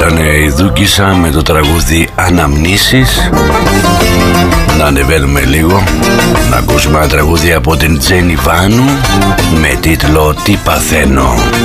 ήταν η Δούκισσα με το τραγούδι Αναμνήσεις. Να ανεβαίνουμε λίγο, να ακούσουμε ένα τραγούδι από την Τζένι Βάνου με τίτλο «Τι παθαίνω».